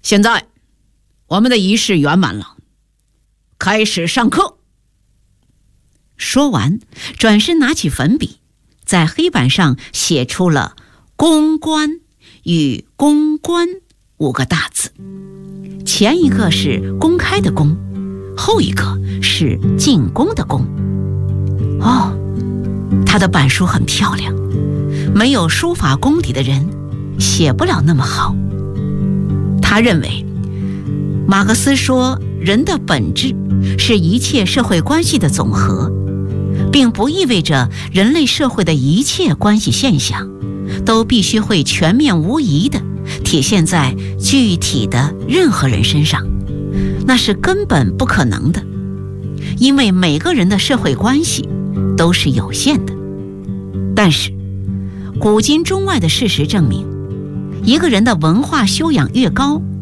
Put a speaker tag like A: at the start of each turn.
A: 现在我们的仪式圆满了，开始上课。说完，转身拿起粉笔，在黑板上写出了公关与公关5个大字，前一个是公开的公，后一个是进攻的攻。哦，他的板书很漂亮，没有书法功底的人写不了那么好。他认为，马克思说人的本质是一切社会关系的总和，并不意味着人类社会的一切关系现象都必须会全面无疑地体现在具体的任何人身上，那是根本不可能的，因为每个人的社会关系都是有限的。但是古今中外的事实证明，一个人的文化修养越高，